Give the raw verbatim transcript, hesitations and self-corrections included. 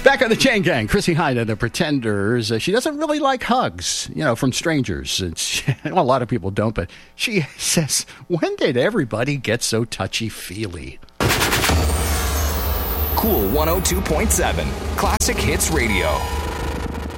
Back on the Chain Gang, Chrissie Hynde and the Pretenders. Uh, she doesn't really like hugs, you know, from strangers. It's, well, a lot of people don't, but she says, when did everybody get so touchy-feely? Cool one oh two point seven, Classic Hits Radio.